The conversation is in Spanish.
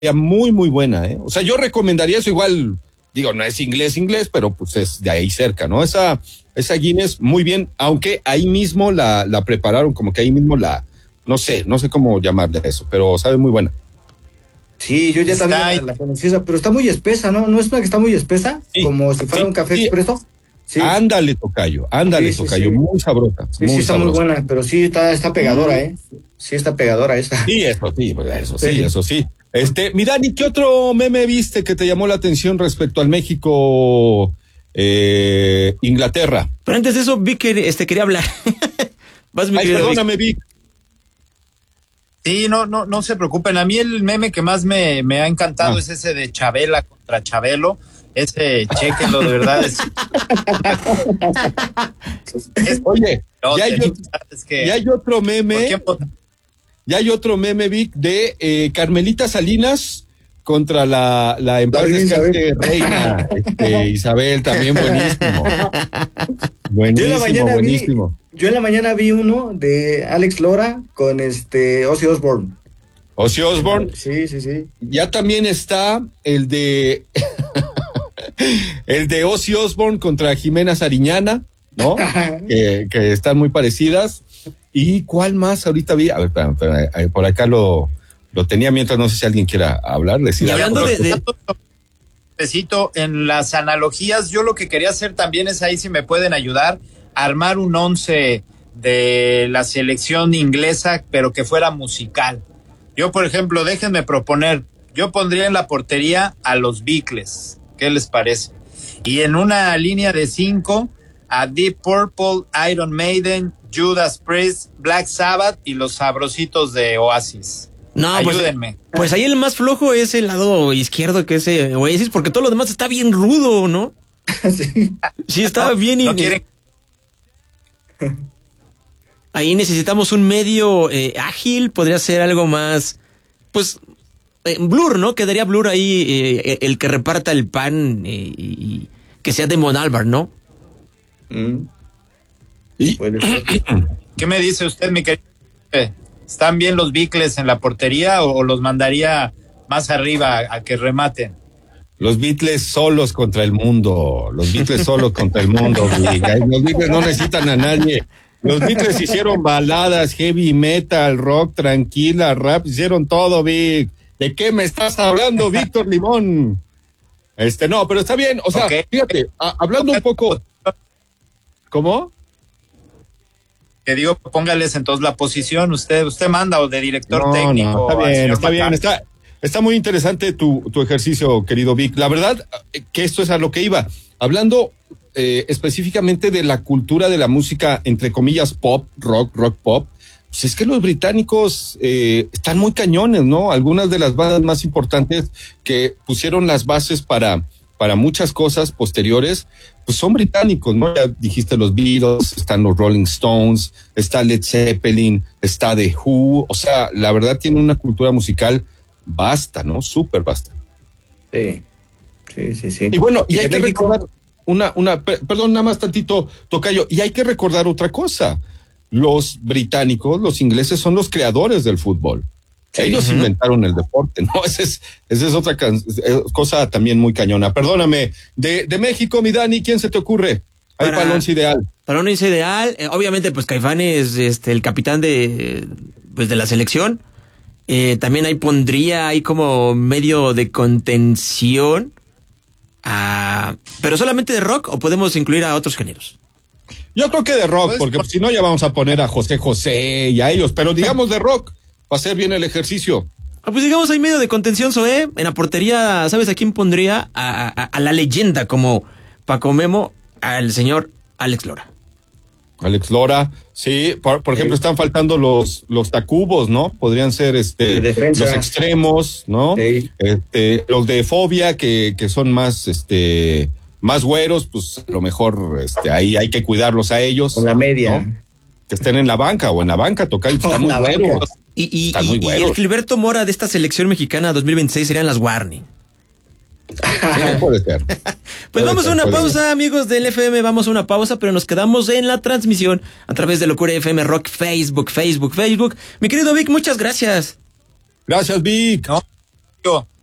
muy, muy buena, ¿eh? O sea, yo recomendaría eso igual, digo, no es inglés, pero pues es de ahí cerca, ¿no? Esa Guinness, muy bien, aunque ahí mismo la prepararon, como que ahí mismo no sé cómo llamarle a eso, pero sabe muy buena. Sí, yo ya también la conocí, pero está muy espesa, ¿no? ¿No es una que está muy espesa? Sí, como si fuera un café expreso. Sí. Ándale, tocayo, sí. Muy sabrosa. Sí, muy está sabrosa. Muy buena, pero sí está pegadora, ¿eh? Sí está pegadora esa. Sí, eso sí. Mi Dani, ¿qué otro meme viste que te llamó la atención respecto al México Inglaterra? Pero antes de eso, Vic quería hablar. Perdóname, Vic. Sí, no se preocupen. A mí el meme que más me ha encantado es ese de Chabela contra Chabelo. Ese, chéquenlo, de verdad. Oye, ya hay otro meme. Ya hay otro meme, Vic, de Carmelita Salinas contra la en paz descanse reina Isabel, también buenísimo. Buenísimo. Yo en la mañana vi uno de Alex Lora con Ozzy Osbourne. Ozzy Osbourne. Sí. Ya también está el de Ozzy Osbourne contra Jimena Sariñana, ¿no? que están muy parecidas. ¿Y cuál más ahorita vi? A ver, por acá lo tenía mientras, no sé si alguien quiera hablar. Y hablando de en las analogías, yo lo que quería hacer también es ahí, si me pueden ayudar, armar un 11 de la selección inglesa, pero que fuera musical. Yo, por ejemplo, déjenme proponer, yo pondría en la portería a los Beatles. ¿Qué les parece? Y en una línea de 5 a Deep Purple, Iron Maiden, Judas Priest, Black Sabbath y los sabrositos de Oasis. No, ayúdenme. Pues ahí el más flojo es el lado izquierdo, que es Oasis, porque todo lo demás está bien rudo, ¿no? Sí, está bien. No quieren. Ahí necesitamos un medio ágil, podría ser algo más, pues, Blur, ¿no? Quedaría Blur ahí, el que reparta el pan y que sea Damon Albarn, ¿no? ¿Qué me dice usted, mi querido? ¿Están bien los Beatles en la portería o los mandaría más arriba a que rematen? Los Beatles solos contra el mundo. Los Beatles no necesitan a nadie. Los Beatles hicieron baladas, heavy metal, rock, tranquila, rap, hicieron todo, Vic. ¿De qué me estás hablando, Víctor Limón? No, pero está bien, o sea, fíjate, hablando un poco. ¿Cómo? Que digo, póngales entonces la posición, usted manda, o de director técnico. Está bien, está muy interesante tu ejercicio, querido Vic. La verdad que esto es a lo que iba. Hablando específicamente de la cultura de la música, entre comillas, pop, rock pop, pues es que los británicos están muy cañones, ¿no? Algunas de las bandas más importantes que pusieron las bases para muchas cosas posteriores, pues son británicos, ¿no? Ya dijiste los Beatles, están los Rolling Stones, está Led Zeppelin, está The Who, o sea, la verdad tiene una cultura musical vasta, ¿no? Súper vasta. Sí. Y bueno, y hay que recordar perdón, nada más tantito, tocayo, y hay que recordar otra cosa. Los británicos, los ingleses son los creadores del fútbol. Ellos inventaron el deporte, ¿no? Esa es otra cosa también muy cañona. Perdóname, de México, mi Dani, ¿quién se te ocurre? Hay Palonce ideal. Palonce ideal, obviamente, pues Caifanes es el capitán de la selección. También ahí pondría ahí como medio de contención. ¿Pero solamente de rock o podemos incluir a otros géneros? Yo creo que de rock, porque si no ya vamos a poner a José José y a ellos, pero digamos de rock, para hacer bien el ejercicio. Pues digamos ahí medio de contención, Zoé. En la portería, ¿sabes a quién pondría? A la leyenda como Paco Memo, al señor Alex Lora. Alex Lora, sí, por ejemplo, están faltando los tacubos, ¿no? Podrían ser los extremos, ¿no? Sí. Los de Fobia, que son más más güeros, pues a lo mejor ahí hay que cuidarlos a ellos. Con la media. ¿No? Que estén en la banca tocar, están muy güeros. Y el Gilberto Mora de esta selección mexicana 2026 serían las Warning. Sí, puede ser. Pues vamos a una pausa, amigos del FM, vamos a una pausa, pero nos quedamos en la transmisión a través de Locura FM Rock, Facebook. Mi querido Vic, muchas gracias. Gracias, Vic. Yo.